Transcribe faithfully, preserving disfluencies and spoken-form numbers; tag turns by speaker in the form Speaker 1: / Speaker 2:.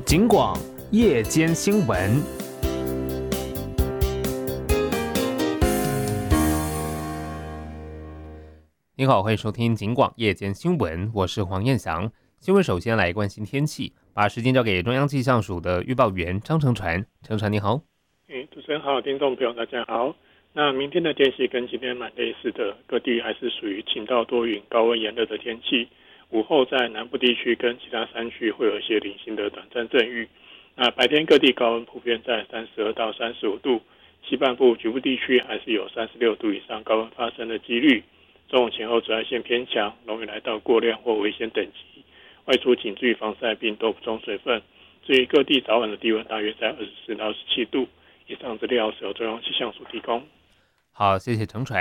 Speaker 1: 警广夜间新闻。您好，欢迎收听警广夜间新闻，我是黄彦翔。新闻首先来关心天气，把时间交给中央气象署的预报员张成传。成传你好。
Speaker 2: 欸、主持人好，听众朋友大家好。那明天的天气跟今天蛮类似的，各地还是属于晴到多云、高温炎热的天气。午后在南部地区跟其他山区会有一些零星的短暂阵雨。那白天各地高温普遍在三十二到三十五度，西半部局部地区还是有三十六度以上高温发生的几率。中午前后紫外线偏强，容易来到过量或危险等级。外出请注意防晒并多补充水分。至于各地早晚的低温大约在二十四到十七度。以上资料是由中央气象署提供。
Speaker 1: 好，谢谢成传。